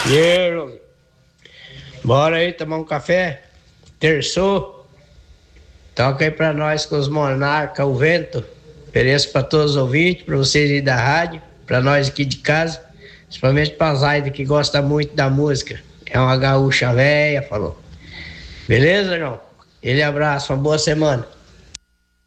E aí, João? Bora aí tomar um café? Terçou? Toca aí pra nós com os Monarca, o vento. Ofereço pra todos os ouvintes, pra vocês aí da rádio, pra nós aqui de casa, principalmente pra Zaida que gosta muito da música. É uma gaúcha véia, falou. Beleza, João? Ele abraço, uma boa semana.